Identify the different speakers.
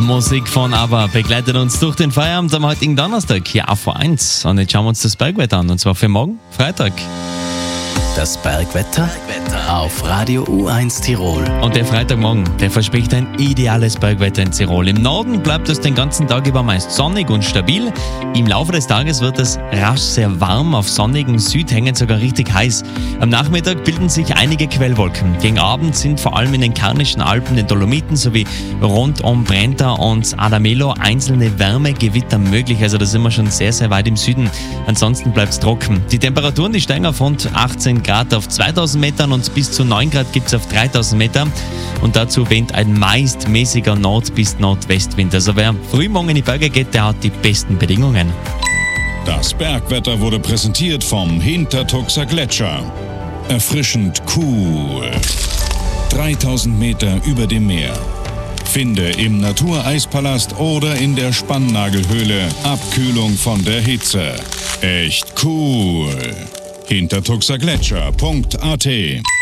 Speaker 1: Musik von ABBA begleitet uns durch den Feierabend am heutigen Donnerstag hier auf V1. Und jetzt schauen wir uns das Bergwetter an, und zwar für morgen, Freitag.
Speaker 2: Das Bergwetter auf Radio U1 Tirol.
Speaker 1: Und der Freitagmorgen, der verspricht ein ideales Bergwetter in Tirol. Im Norden bleibt es den ganzen Tag über meist sonnig und stabil. Im Laufe des Tages wird es rasch sehr warm, auf sonnigen Südhängen sogar richtig heiß. Am Nachmittag bilden sich einige Quellwolken. Gegen Abend sind vor allem in den Karnischen Alpen, den Dolomiten sowie rund um Brenta und Adamello einzelne Wärmegewitter möglich. Also da sind wir schon sehr, sehr weit im Süden. Ansonsten bleibt es trocken. Die Temperaturen, die steigen auf rund 18 Grad auf 2000 Metern und bis zu 9 Grad gibt es auf 3000 Metern. Und dazu weht ein meist mäßiger Nord- bis Nordwestwind. Also wer frühmorgen in die Berge geht, der hat die besten Bedingungen.
Speaker 3: Das Bergwetter wurde präsentiert vom Hintertuxer Gletscher. Erfrischend cool. 3000 Meter über dem Meer. Finde im Natureispalast oder in der Spannnagelhöhle Abkühlung von der Hitze. Echt cool. Hintertuxergletscher.at